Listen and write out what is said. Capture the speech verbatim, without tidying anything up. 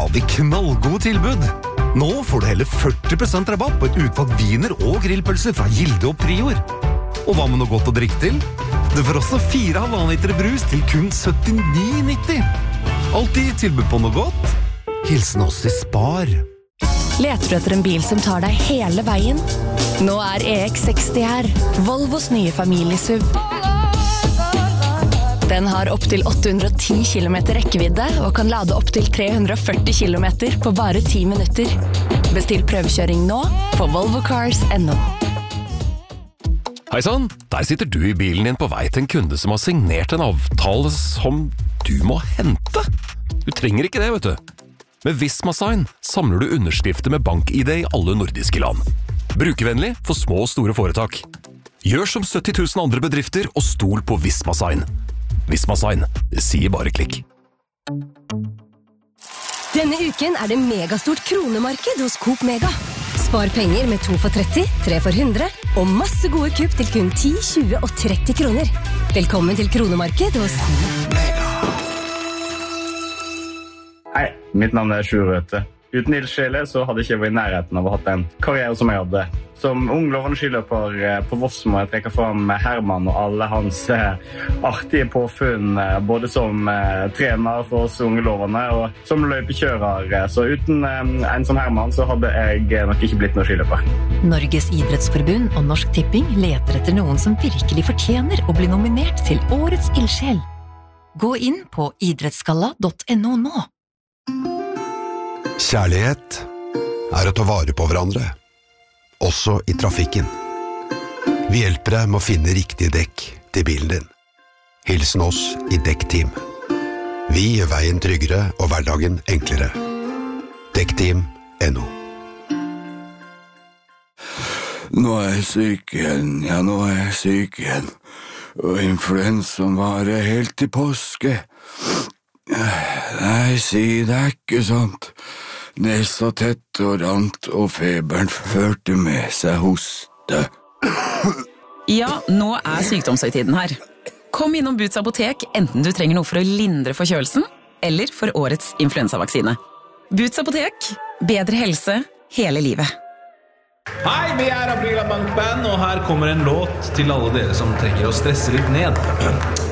har vi knallgode tilbud. Nå får du hele førti prosent rabatt på et utvalg viner og grillpølser fra Gilde og Prior. Og hva med noe godt å drikke til? Du får også fire halvannen liter brus til kun syttini nitti. Alltid tilbud på noe godt. Hilsen oss i Spar. Leter du etter en bil som tar deg hele veien? Nå er E X seksti her, Volvos nye familiesuv. Den har opp til åtte hundre og ti kilometer rekkevidde og kan lade opp til tre hundre og førti kilometer på bare ti minutter. Bestill prøvekjøring nå på volvo cars punktum no. Hei sann, der sitter du i bilen din på vei til en kunde som har signert en avtale som du må hente. Du trenger ikke det, vet du. Med Visma Sign samler du underskrifter med bank-I D i alle nordiske land. Brukervennlig for små og store foretak. Gjør som sytti tusen andre bedrifter og stol på Visma Sign. Visma Sign, det sier bare klikk. Denne uken er det megastort kronemarked hos Coop Mega. Spar penger med to for tretti, tre for hundre og masse gode kupp til kun ti, tjue og tretti kroner. Velkommen til kronemarked hos Mega. Hei, mitt navn er Sjur Røthe. Uten ildsjele så hadde jeg ikke vært i nærheten av å ha hatt en karriere som jeg hadde. Som ung lovende skiløper på Voss må jeg trekke fram Herman og alle hans artige påfunn, både som trener for oss unge lovende og som løypekjører. Så uten en som Herman så hadde jeg nok ikke blitt noen skiløper. Norges idrettsforbund og Norsk Tipping leter etter noen som virkelig fortjener å bli nominert til Årets ildsjel. Gå inn på idrettsgalla punktum no nå. Kjærlighet er å ta vare på hverandre, også i trafikken. Vi hjelper deg med å finne riktige dekk til bilen din. Hilsen oss i Dekkteam. Vi gjør veien tryggere og hverdagen enklere. Dekkteam punktum no. Nå er jeg syk igjen, ja nå er jeg syk igjen. Og influensaen varer helt til påske. Nei, si det er ikke sant. Nesa tett og rant, og feberen førte med seg hoste. Ja, nå er sykdomshøytiden her. Kom innom Boots apotek, enten du trenger noe for å lindre forkjølelsen, eller for årets influensavaksine. Boots apotek, bedre helse hele livet. Hei, vi er Aprila Bank Band, og her kommer en låt til alle dere som trenger å stresse litt ned.